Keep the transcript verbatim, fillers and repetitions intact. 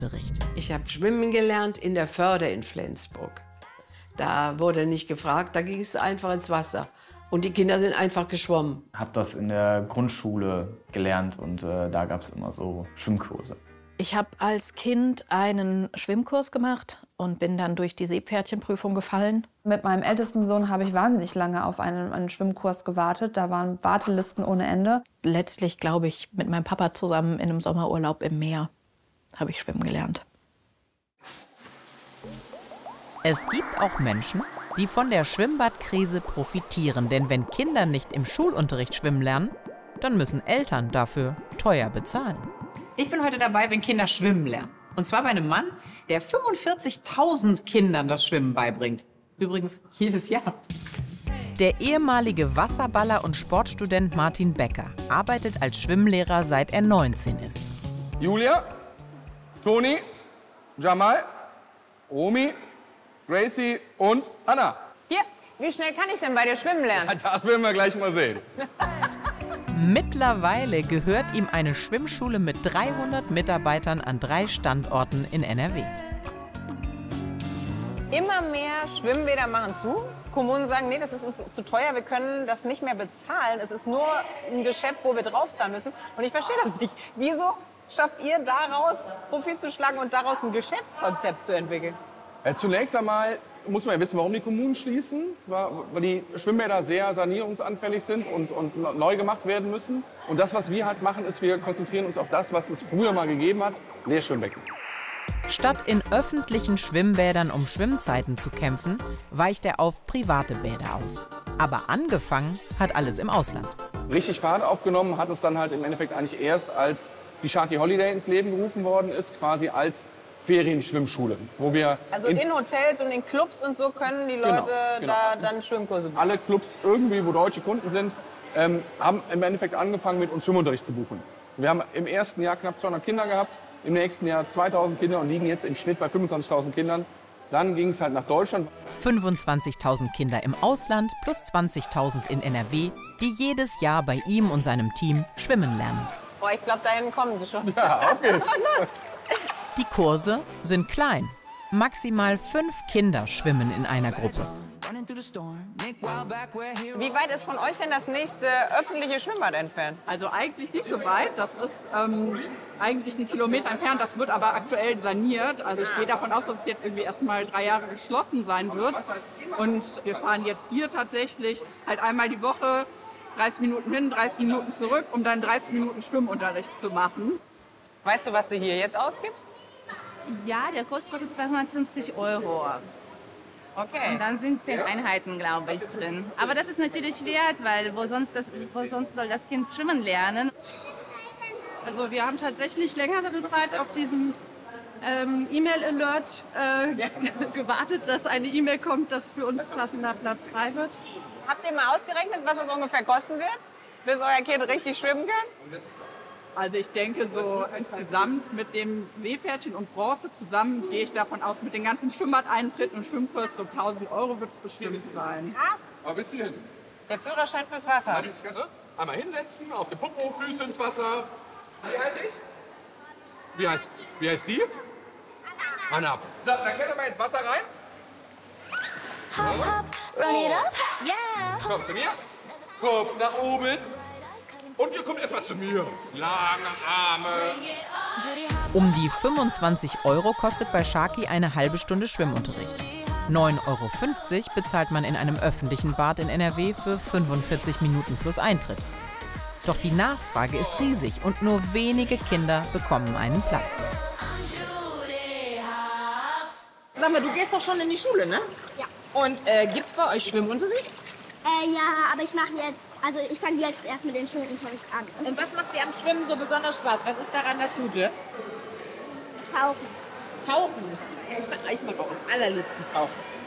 Bericht. Ich habe schwimmen gelernt in der Förde in Flensburg. Da wurde nicht gefragt, da ging es einfach ins Wasser. Und die Kinder sind einfach geschwommen. Ich habe das in der Grundschule gelernt und äh, da gab es immer so Schwimmkurse. Ich habe als Kind einen Schwimmkurs gemacht und bin dann durch die Seepferdchenprüfung gefallen. Mit meinem ältesten Sohn habe ich wahnsinnig lange auf einen, einen Schwimmkurs gewartet. Da waren Wartelisten ohne Ende. Letztlich, glaube ich, mit meinem Papa zusammen in einem Sommerurlaub im Meer habe ich schwimmen gelernt. Es gibt auch Menschen, die von der Schwimmbadkrise profitieren. Denn wenn Kinder nicht im Schulunterricht schwimmen lernen, dann müssen Eltern dafür teuer bezahlen. Ich bin heute dabei, wenn Kinder schwimmen lernen. Und zwar bei einem Mann, der fünfundvierzigtausend Kindern das Schwimmen beibringt. Übrigens jedes Jahr. Der ehemalige Wasserballer und Sportstudent Martin Becker arbeitet als Schwimmlehrer, seit er neunzehn ist. Julia, Toni, Jamal, Romy, Gracie und Anna. Hier, wie schnell kann ich denn bei dir schwimmen lernen? Das werden wir gleich mal sehen. Mittlerweile gehört ihm eine Schwimmschule mit dreihundert Mitarbeitern an drei Standorten in N R W. Immer mehr Schwimmbäder machen zu. Kommunen sagen, nee, das ist uns zu teuer, wir können das nicht mehr bezahlen. Es ist nur ein Geschäft, wo wir draufzahlen müssen. Und ich verstehe das nicht. Wieso schafft ihr daraus Profit zu schlagen und daraus ein Geschäftskonzept zu entwickeln? Äh, zunächst einmal muss man ja wissen, warum die Kommunen schließen, weil die Schwimmbäder sehr sanierungsanfällig sind und, und neu gemacht werden müssen. Und das, was wir halt machen, ist, wir konzentrieren uns auf das, was es früher mal gegeben hat, Leerschwimmbecken. Statt in öffentlichen Schwimmbädern um Schwimmzeiten zu kämpfen, weicht er auf private Bäder aus. Aber angefangen hat alles im Ausland. Richtig Fahrt aufgenommen hat es dann halt im Endeffekt eigentlich erst, als die Sharky Holiday ins Leben gerufen worden ist, quasi als Ferienschwimmschule, wo wir also in, in Hotels und in Clubs und so können die Leute genau, genau. da dann Schwimmkurse buchen. Alle Clubs irgendwie, wo deutsche Kunden sind, ähm, haben im Endeffekt angefangen, mit uns Schwimmunterricht zu buchen. Wir haben im ersten Jahr knapp zweihundert Kinder gehabt, im nächsten Jahr zweitausend Kinder und liegen jetzt im Schnitt bei fünfundzwanzigtausend Kindern. Dann ging es halt nach Deutschland. fünfundzwanzigtausend Kinder im Ausland plus zwanzigtausend in N R W, die jedes Jahr bei ihm und seinem Team schwimmen lernen. Boah, ich glaube, dahin kommen sie schon. Ja, auf geht's. Die Kurse sind klein. Maximal fünf Kinder schwimmen in einer Gruppe. Wie weit ist von euch denn das nächste öffentliche Schwimmbad entfernt? Also eigentlich nicht so weit. Das ist ähm, eigentlich einen Kilometer entfernt. Das wird aber aktuell saniert. Also ich gehe davon aus, dass es jetzt irgendwie erst mal drei Jahre geschlossen sein wird. Und wir fahren jetzt hier tatsächlich halt einmal die Woche dreißig Minuten hin, dreißig Minuten zurück, um dann dreißig Minuten Schwimmunterricht zu machen. Weißt du, was du hier jetzt ausgibst? Ja, der Kurs kostet zweihundertfünfzig Euro. Okay. Und dann sind zehn Einheiten, glaube ich, drin. Aber das ist natürlich wert, weil wo sonst, das, wo sonst soll das Kind schwimmen lernen? Also wir haben tatsächlich längere Zeit auf diesen ähm, E-Mail-Alert äh, gewartet, dass eine E-Mail kommt, dass für uns passender Platz frei wird. Habt ihr mal ausgerechnet, was es ungefähr kosten wird, bis euer Kind richtig schwimmen kann? Also ich denke, so insgesamt mit dem Seepferdchen und Bronze zusammen gehe ich davon aus, mit den ganzen Schwimmbadeintritten und Schwimmkurs so tausend Euro wird es bestimmt sein. Krass. Aber bis hierhin. Der Führerschein fürs Wasser. Einmal hinsetzen, auf den Popo, Füße ins Wasser. Wie heißt ich? Wie heißt, wie heißt die? Anna. So, dann klettern wir ins Wasser rein. Hop, hop, run it up, yeah. Komm zu mir. Kopf nach oben. Und ihr kommt erstmal zu mir. Lange Arme. Um die fünfundzwanzig Euro kostet bei Sharky eine halbe Stunde Schwimmunterricht. neun Euro fünfzig bezahlt man in einem öffentlichen Bad in N R W für fünfundvierzig Minuten plus Eintritt. Doch die Nachfrage ist riesig und nur wenige Kinder bekommen einen Platz. Sag mal, du gehst doch schon in die Schule, ne? Ja. Und äh, gibt's bei euch Schwimmunterricht? Äh, ja, aber ich mache jetzt, also ich fange jetzt erst mit dem Schwimmunterricht an. Und was macht dir am Schwimmen so besonders Spaß? Was ist daran das Gute? Tauchen. Tauchen. Ja, ich mag, ich mag auch am allerliebsten tauchen.